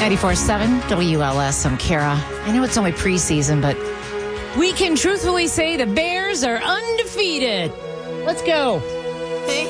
94.7 WLS. I'm Kara. I know it's only preseason, but we can truthfully say the Bears are undefeated. Let's go.